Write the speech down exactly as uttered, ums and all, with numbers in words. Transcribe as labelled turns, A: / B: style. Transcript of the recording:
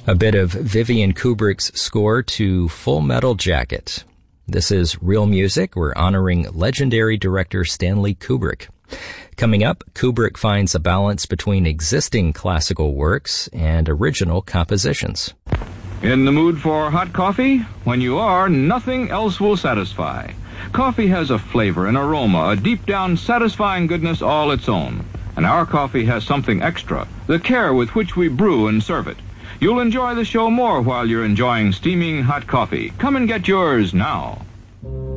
A: A bit of Vivian Kubrick's score to Full Metal Jacket. This is Real Music. We're honoring legendary director Stanley Kubrick. Coming up, Kubrick finds a balance between existing classical works and original compositions.
B: In the mood for hot coffee? When you are, nothing else will satisfy. Coffee has a flavor, an aroma, a deep-down satisfying goodness all its own. And our coffee has something extra, the care with which we brew and serve it. You'll enjoy the show more while you're enjoying steaming hot coffee. Come and get yours now.